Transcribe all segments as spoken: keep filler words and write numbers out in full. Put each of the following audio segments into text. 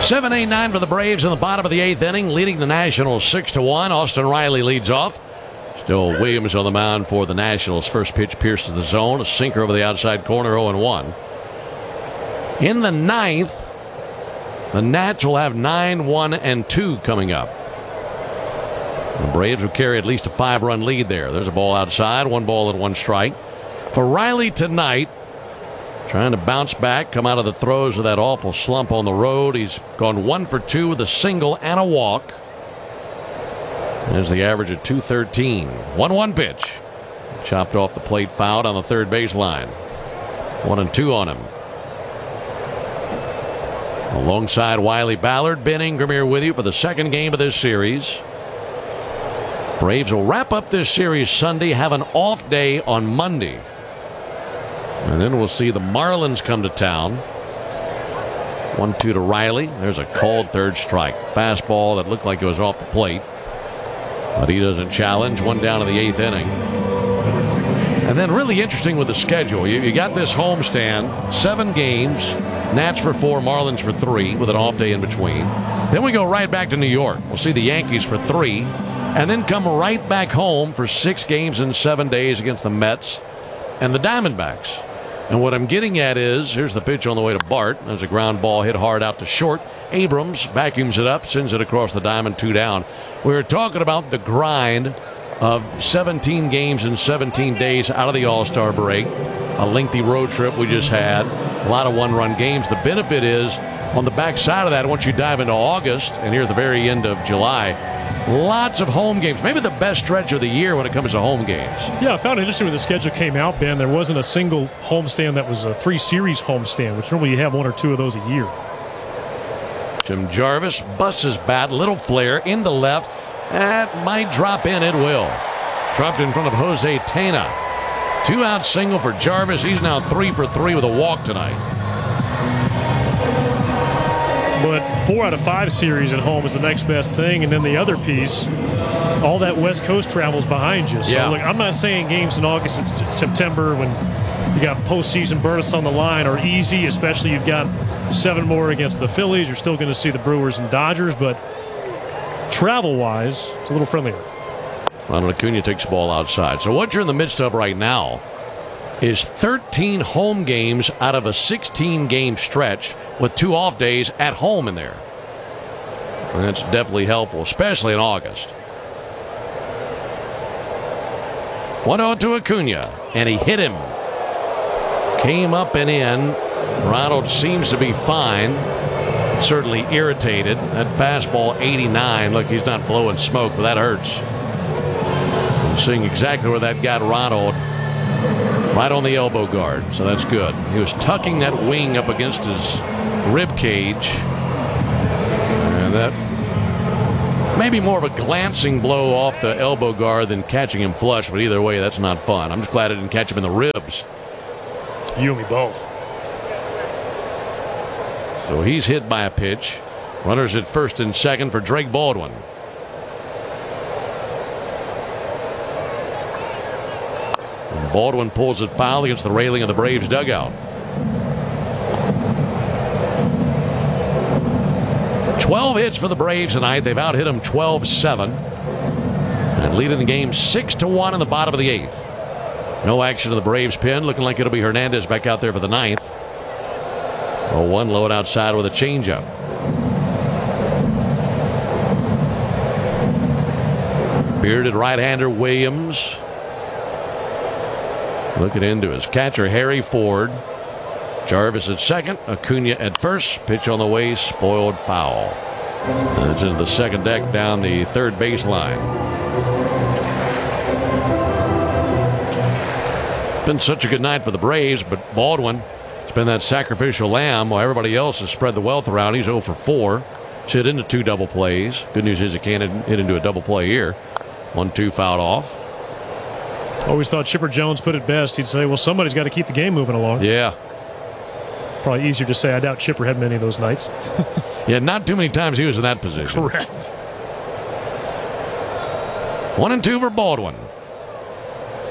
seven eight nine for the Braves in the bottom of the eighth inning, leading the Nationals six to one. Austin Riley leads off. Still Williams on the mound for the Nationals. First pitch pierces the zone. A sinker over the outside corner, oh and one. In the ninth, the Nats will have nine, one, and two coming up. The Braves will carry at least a five-run lead there. There's a ball outside, one ball and one strike. For Riley tonight, trying to bounce back, come out of the throes of that awful slump on the road. He's gone one for two with a single and a walk. There's the average at two thirteen. one one pitch. Chopped off the plate, fouled on the third baseline. One and two on him. Alongside Wiley Ballard, Ben Ingram here with you for the second game of this series. Braves will wrap up this series Sunday, have an off day on Monday. And then we'll see the Marlins come to town. one two to Riley. There's a called third strike. Fastball that looked like it was off the plate. But he doesn't challenge. One down in the eighth inning. And then really interesting with the schedule. You, you got this homestand, seven games. Nats for four, Marlins for three, with an off day in between. Then we go right back to New York. We'll see the Yankees for three. And then come right back home for six games in seven days against the Mets and the Diamondbacks. And what I'm getting at is, here's the pitch on the way to Bart. There's a ground ball hit hard out to short. Abrams vacuums it up, sends it across the diamond, two down. We were talking about the grind of seventeen games in seventeen days out of the All-Star break. A lengthy road trip we just had. A lot of one-run games. The benefit is, on the backside of that, once you dive into August and here at the very end of July, lots of home games. Maybe the best stretch of the year when it comes to home games. Yeah, I found it interesting when the schedule came out, Ben. There wasn't a single homestand that was a three series homestand, which normally you have one or two of those a year. Jim Jarvis busts his bat, little flare into left. That might drop in. It will. Dropped in front of Jose Tena. Two out single for Jarvis. He's now three for three with a walk tonight. But four out of five series at home is the next best thing. And then the other piece, all that West Coast travel's behind you. So, yeah. Look, I'm not saying games in August and September when you got postseason berths on the line are easy, especially you've got seven more against the Phillies. You're still going to see the Brewers and Dodgers, but travel-wise, it's a little friendlier. Ronald Acuna takes the ball outside. So what you're in the midst of right now is thirteen home games out of a sixteen game stretch with two off days at home in there. And that's definitely helpful, especially in August. one oh to Acuna, and he hit him. Came up and in. Ronald seems to be fine. Certainly irritated. That fastball eighty-nine. Look, he's not blowing smoke, but that hurts. I'm seeing exactly where that got Ronald. Right on the elbow guard, so that's good. He was tucking that wing up against his rib cage. And that maybe more of a glancing blow off the elbow guard than catching him flush, but either way, that's not fun. I'm just glad I didn't catch him in the ribs. You and me both. So he's hit by a pitch. Runners at first and second for Drake Baldwin. And Baldwin pulls it foul against the railing of the Braves dugout. twelve hits for the Braves tonight. They've out hit them twelve seven. And leading the game six to one in the bottom of the eighth. No action in the Braves pen. Looking like it'll be Hernandez back out there for the ninth. oh one low and outside with a changeup. Bearded right-hander Williams. Looking into his catcher Harry Ford. Jarvis at second. Acuna at first. Pitch on the way. Spoiled foul. And it's into the second deck down the third baseline. Been such a good night for the Braves, but Baldwin has been that sacrificial lamb while everybody else has spread the wealth around. He's oh for four. He's hit into two double plays. Good news is he can't hit into a double play here. one two fouled off. Always thought Chipper Jones put it best. He'd say, well, somebody's got to keep the game moving along. Yeah. Probably easier to say. I doubt Chipper had many of those nights. Yeah, not too many times he was in that position. Correct. One and two for Baldwin.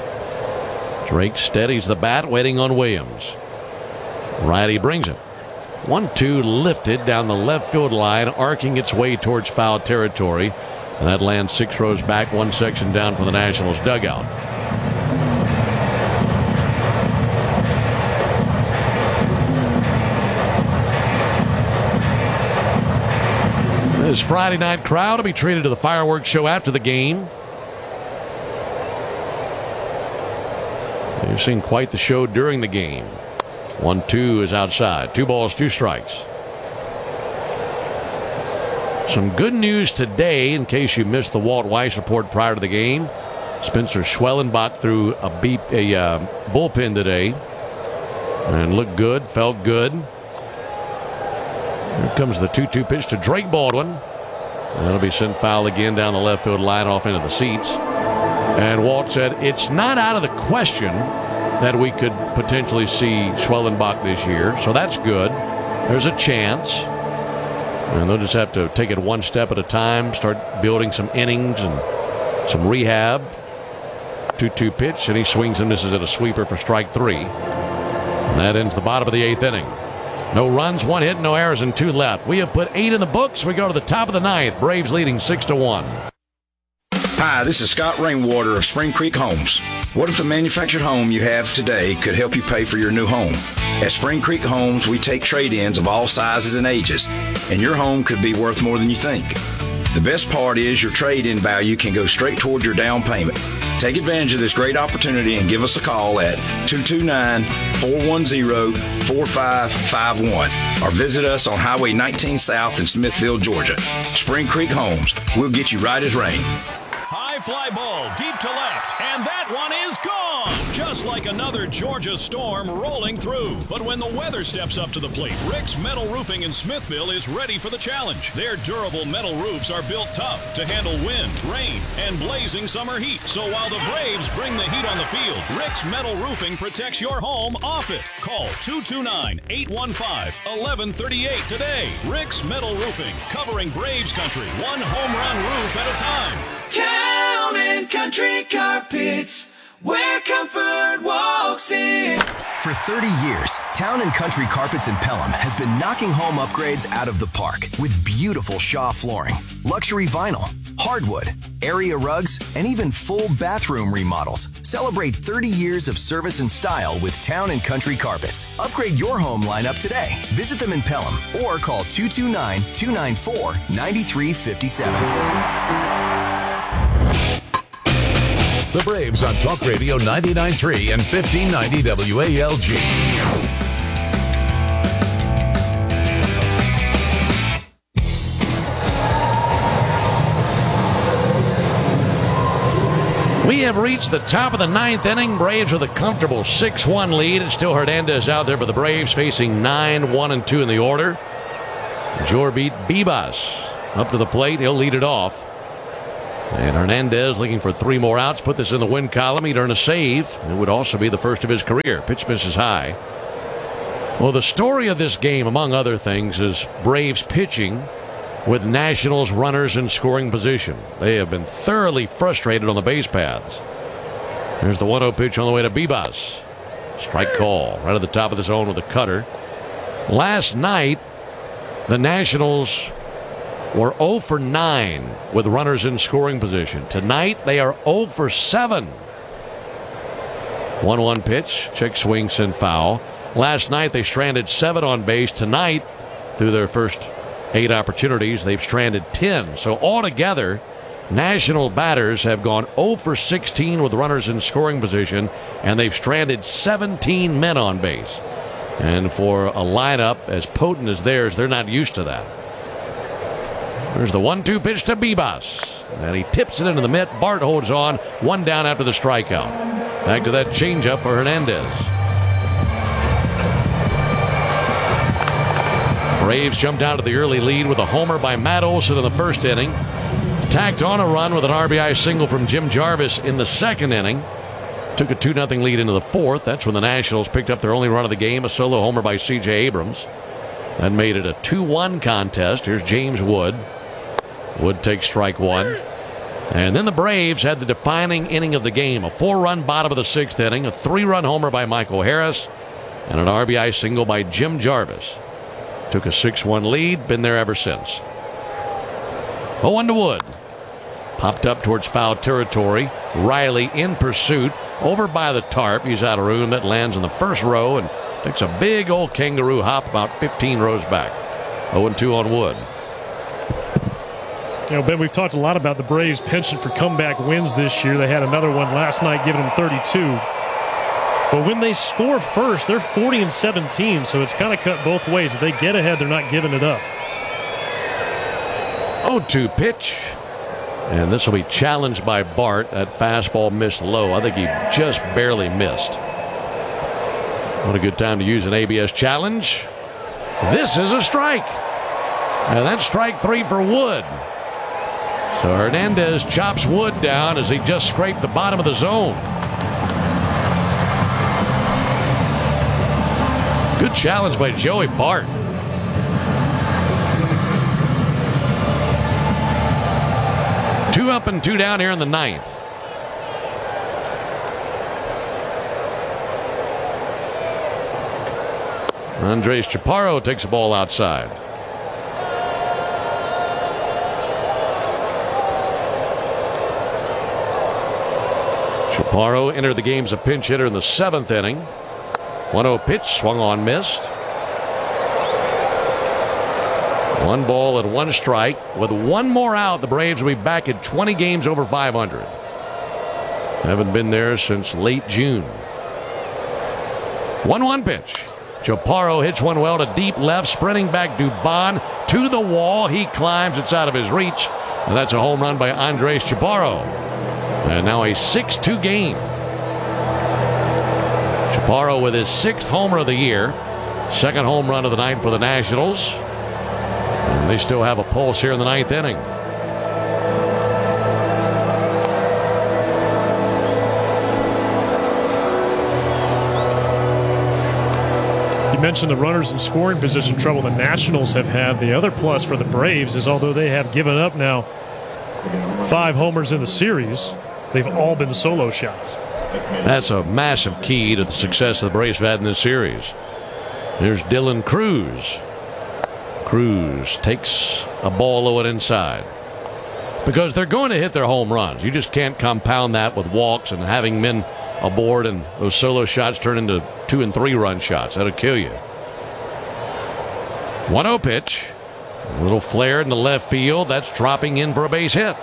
Drake steadies the bat, waiting on Williams. Righty brings it. one two lifted down the left field line, arcing its way towards foul territory. And that lands six rows back, one section down from the Nationals dugout. This Friday night crowd will be treated to the fireworks show after the game. They've seen quite the show during the game. one two is outside. Two balls, two strikes. Some good news today, in case you missed the Walt Weiss report prior to the game. Spencer Schwellenbach threw a, beep, a uh, bullpen today and looked good, felt good. Here comes the two two pitch to Drake Baldwin. That'll be sent foul again down the left field line off into the seats. And Walt said it's not out of the question that we could potentially see Schwellenbach this year. So that's good. There's a chance. And they'll just have to take it one step at a time, start building some innings and some rehab. two two pitch, and he swings and misses at a sweeper for strike three. And that ends the bottom of the eighth inning. No runs, one hit, no errors, and two left. We have put eight in the books. We go to the top of the ninth. Braves leading six to one. Hi, this is Scott Rainwater of Spring Creek Homes. What if the manufactured home you have today could help you pay for your new home? At Spring Creek Homes, we take trade-ins of all sizes and ages, and your home could be worth more than you think. The best part is your trade-in value can go straight toward your down payment. Take advantage of this great opportunity and give us a call at two two nine, four one zero, four five five one or visit us on Highway nineteen South in Smithfield, Georgia. Spring Creek Homes. We'll get you right as rain. High fly ball deep to left, and that one is gone. Just like another Georgia storm rolling through. But when the weather steps up to the plate, Rick's Metal Roofing in Smithville is ready for the challenge. Their durable metal roofs are built tough to handle wind, rain, and blazing summer heat. So while the Braves bring the heat on the field, Rick's Metal Roofing protects your home off it. Call two two nine, eight one five, one one three eight today. Rick's Metal Roofing, covering Braves country, one home run roof at a time. Town and Country Carpets, where comfort walks in. For thirty years, Town and Country Carpets in Pelham has been knocking home upgrades out of the park with beautiful Shaw flooring, luxury vinyl, hardwood, area rugs, and even full bathroom remodels. Celebrate thirty years of service and style with Town and Country Carpets. Upgrade your home lineup today. Visit them in Pelham or call two two nine, two nine four, nine three five seven. The Braves on Talk Radio ninety-nine point three and fifteen ninety W A L G. We have reached the top of the ninth inning. Braves with a comfortable six one lead. It's still Hernandez out there for the Braves, facing nine, one, and two in the order. Jor beat Bibas up to the plate. He'll lead it off. And Hernandez looking for three more outs. Put this in the win column. He'd earn a save. It would also be the first of his career. Pitch misses high. Well, the story of this game, among other things, is Braves pitching with Nationals runners in scoring position. They have been thoroughly frustrated on the base paths. There's the one oh pitch on the way to Bibas. Strike call right at the top of the zone with a cutter. Last night, the Nationals were oh for nine with runners in scoring position. Tonight, they are oh for seven. one one pitch. Check swing, send foul. Last night, they stranded seven on base. Tonight, through their first eight opportunities, they've stranded ten. So altogether, National batters have gone oh for sixteen with runners in scoring position, and they've stranded seventeen men on base. And for a lineup as potent as theirs, they're not used to that. There's the one two pitch to Bibas, and he tips it into the mitt. Bart holds on, one down after the strikeout. Back to that changeup for Hernandez. Braves jumped out to the early lead with a homer by Matt Olson in the first inning. Tacked on a run with an R B I single from Jim Jarvis in the second inning. Took a two nothing lead into the fourth. That's when the Nationals picked up their only run of the game, a solo homer by C J Abrams. That made it a two one contest. Here's James Wood. Wood takes strike one. And then the Braves had the defining inning of the game. A four-run bottom of the sixth inning. A three-run homer by Michael Harris. And an R B I single by Jim Jarvis. Took a six one lead, been there ever since. oh one to Wood. Popped up towards foul territory. Riley in pursuit. Over by the tarp. He's out of room. That lands in the first row and takes a big old kangaroo hop about fifteen rows back. oh and two on Wood. You know, Ben, we've talked a lot about the Braves' penchant for comeback wins this year. They had another one last night, giving them thirty-two. But when they score first, they're forty and seventeen, so it's kind of cut both ways. If they get ahead, they're not giving it up. oh two pitch. And this will be challenged by Bart. That fastball missed low. I think he just barely missed. What a good time to use an A B S challenge. This is a strike. And that's strike three for Wood. So Hernandez chops Wood down as he just scraped the bottom of the zone. Good challenge by Joey Bart. Two up and two down here in the ninth. Andres Chaparro takes the ball outside. Chaparro entered the game as a pinch hitter in the seventh inning. one oh pitch, swung on, missed. One ball and one strike. With one more out, the Braves will be back at twenty games over five hundred. Haven't been there since late June. one one pitch. Chaparro hits one well to deep left, sprinting back Dubon to the wall. He climbs, it's out of his reach. And that's a home run by Andres Chaparro. And now a six two game. Chaparro with his sixth homer of the year. Second home run of the night for the Nationals. And they still have a pulse here in the ninth inning. You mentioned the runners in scoring position trouble the Nationals have had. The other plus for the Braves is although they have given up now five homers in the series, they've all been solo shots. That's a massive key to the success the Braves have had in this series. There's Dylan Cruz. Cruz takes a ball low and inside. Because they're going to hit their home runs. You just can't compound that with walks and having men aboard and those solo shots turn into two and three run shots. That'll kill you. one oh pitch. A little flare in the left field. That's dropping in for a base hit.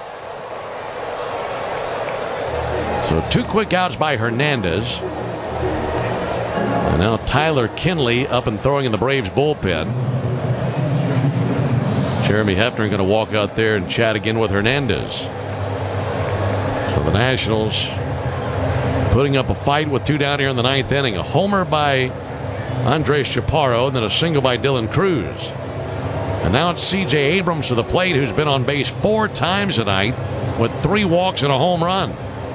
So two quick outs by Hernandez. And now Tyler Kinley up and throwing in the Braves bullpen. Jeremy Hefner going to walk out there and chat again with Hernandez. So the Nationals putting up a fight with two down here in the ninth inning. A homer by Andres Chaparro and then a single by Dylan Cruz. And now it's C J Abrams to the plate, who's been on base four times tonight with three walks and a home run.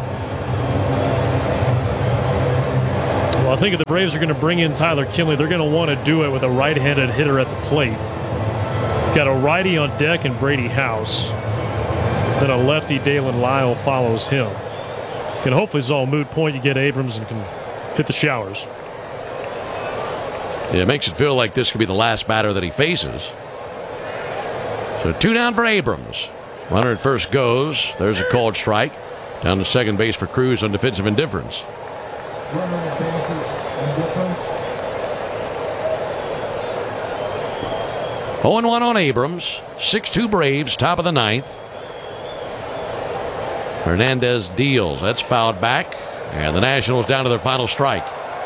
Well, I think if the Braves are going to bring in Tyler Kinley, they're going to want to do it with a right-handed hitter at the plate. You've got a righty on deck and Brady House. Then a lefty, Dalen Lyle, follows him. And hopefully it's all moot point. You get Abrams and can hit the showers. Yeah, it makes it feel like this could be the last batter that he faces. So two down for Abrams. Runner at first goes. There's a called strike. Down to second base for Cruz on defensive indifference. Runner advances indifference. oh and one on Abrams. six two Braves, top of the ninth. Hernandez deals. That's fouled back. And the Nationals down to their final strike.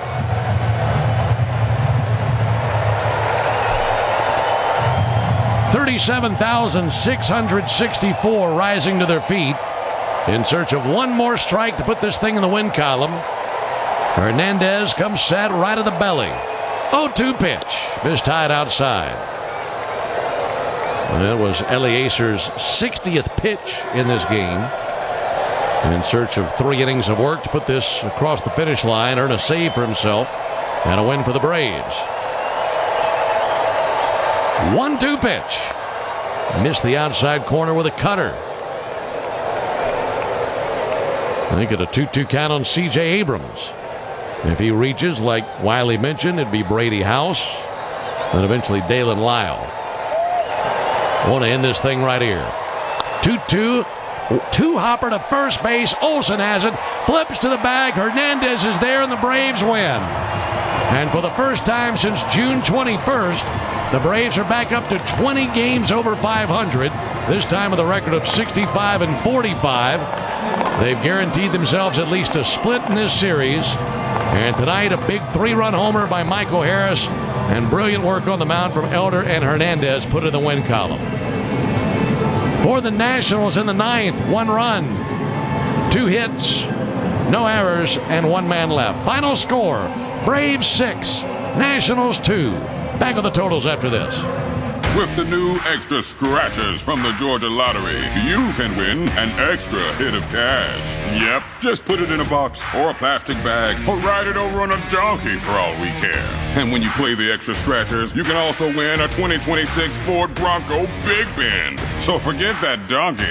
thirty-seven thousand six hundred sixty-four rising to their feet in search of one more strike to put this thing in the win column. Hernandez comes set right of the belly. oh two pitch. Missed tied outside. That was Eliaser's sixtieth pitch in this game. In search of three innings of work to put this across the finish line, earn a save for himself, and a win for the Braves. one two pitch. Missed the outside corner with a cutter. I think at a two two count on C J Abrams. If he reaches, like Wiley mentioned, it'd be Brady House. and eventually Dalen Lyle. Want to end this thing right here. two two. Two hopper to first base. Olsen has it. Flips to the bag. Hernandez is there, and the Braves win. And for the first time since June twenty-first, the Braves are back up to twenty games over five hundred. This time with a record of sixty-five and forty-five. They've guaranteed themselves at least a split in this series. And tonight, a big three-run homer by Michael Harris and brilliant work on the mound from Elder and Hernandez put in the win column. For the Nationals in the ninth, one run, two hits, no errors, and one man left. Final score, Braves six, Nationals two. Back with the totals after this. With the new extra scratchers from the Georgia Lottery, you can win an extra hit of cash. Yep, just put it in a box or a plastic bag or ride it over on a donkey for all we care. And when you play the extra scratchers, you can also win a twenty twenty-six Ford Bronco Big Bend. So forget that donkey.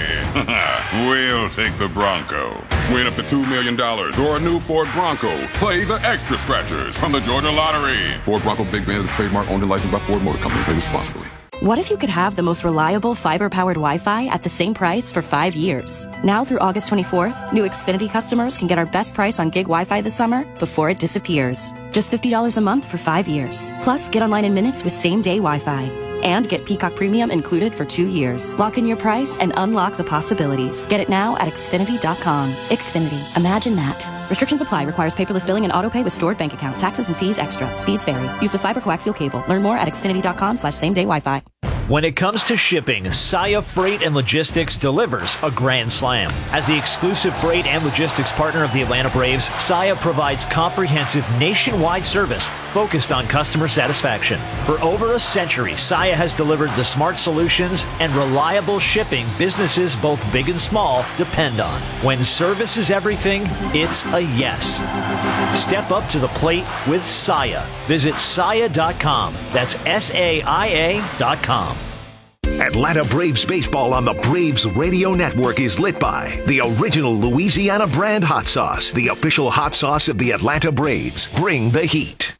We'll take the Bronco. Win up to two million dollars or a new Ford Bronco. Play the extra scratchers from the Georgia Lottery. Ford Bronco Big Bend is a trademark owned and licensed by Ford Motor Company. Play responsibly. What if you could have the most reliable fiber-powered Wi-Fi at the same price for five years? Now through August twenty-fourth, new Xfinity customers can get our best price on gig Wi-Fi this summer before it disappears. Just fifty dollars a month for five years. Plus, get online in minutes with same-day Wi-Fi. And get Peacock Premium included for two years. Lock in your price and unlock the possibilities. Get it now at Xfinity dot com. Xfinity. Imagine that. Restrictions apply. Requires paperless billing and autopay with stored bank account. Taxes and fees extra. Speeds vary. Use of fiber coaxial cable. Learn more at Xfinity dot com slash same day Wi-Fi. When it comes to shipping, Saia Freight and Logistics delivers a grand slam. As the exclusive freight and logistics partner of the Atlanta Braves, Saia provides comprehensive nationwide service focused on customer satisfaction. For over a century, Saia has delivered the smart solutions and reliable shipping businesses both big and small depend on. When service is everything, it's a yes. Step up to the plate with Saia. Visit Saia dot com. That's S A I A dot com. Atlanta Braves baseball on the Braves Radio Network is lit by the original Louisiana brand hot sauce, the official hot sauce of the Atlanta Braves. Bring the heat.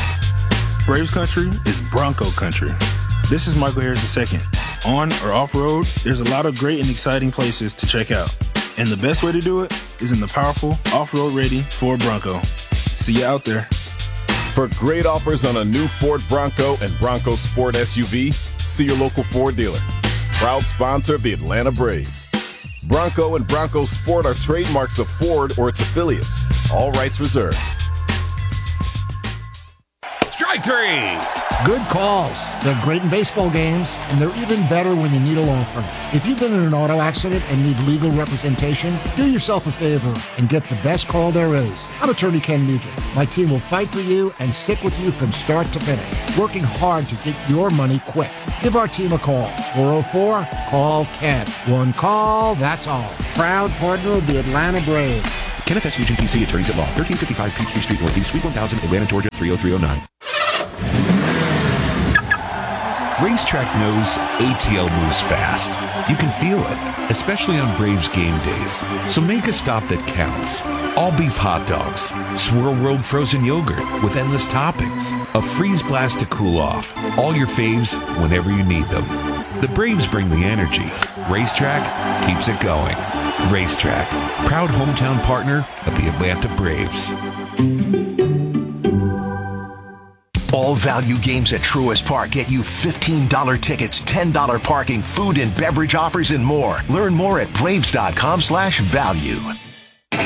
Braves country is Bronco country. This is Michael Harris the second. On or off-road, there's a lot of great and exciting places to check out. And the best way to do it is in the powerful, off-road ready Ford Bronco. See you out there. For great offers on a new Ford Bronco and Bronco Sport S U V, see your local Ford dealer. Proud sponsor of the Atlanta Braves. Bronco and Bronco Sport are trademarks of Ford or its affiliates. All rights reserved. Strike three. Good calls. They're great in baseball games, and they're even better when you need a law firm. If you've been in an auto accident and need legal representation, do yourself a favor and get the best call there is. I'm attorney Ken Nugent. My team will fight for you and stick with you from start to finish, working hard to get your money quick. Give our team a call. four oh four, call Ken. One call, that's all. Proud partner of the Atlanta Braves. Kenneth S. Nugent, P C, Attorneys at Law, thirteen fifty-five Peachtree Street Northeast, Suite one thousand, Atlanta, Georgia, three oh three oh nine. Racetrack knows A T L moves fast. You can feel it, especially on Braves game days. So make a stop that counts. All beef hot dogs, Swirl World frozen yogurt with endless toppings, a freeze blast to cool off. All your faves whenever you need them. The Braves bring the energy. Racetrack keeps it going. Racetrack, proud hometown partner of the Atlanta Braves. All value games at Truist Park get you fifteen dollars tickets, ten dollars parking, food and beverage offers, and more. Learn more at braves dot com slash value.